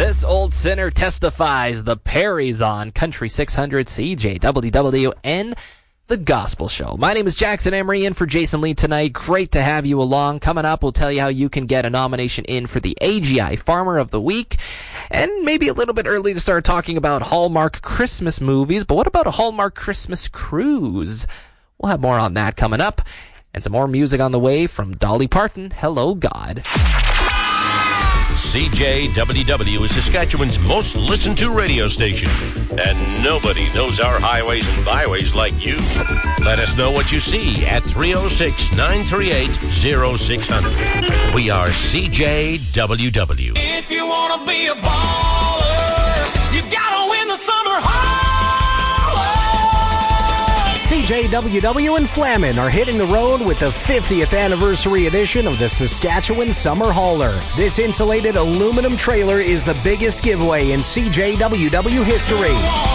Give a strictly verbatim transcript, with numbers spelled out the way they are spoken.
This old sinner testifies. The Perrys on Country six hundred C J W W and The Gospel Show. My name is Jackson Emery, in for Jason Lee tonight. Great to have you along. Coming up, we'll tell you how you can get a nomination in for the A G I Farmer of the Week. And maybe a little bit early to start talking about Hallmark Christmas movies, but what about a Hallmark Christmas cruise? We'll have more on that coming up. And some more music on the way from Dolly Parton. Hello, God. C J W W is Saskatchewan's most listened to radio station. And nobody knows our highways and byways like you. Let us know what you see at three oh six, nine three eight, oh six hundred. We are C J W W. If you want to be a baller, you gotta win the summer holler. C J W W and Flamin are hitting the road with the fiftieth anniversary edition of the Saskatchewan Summer Hauler. This insulated aluminum trailer is the biggest giveaway in C J W W history.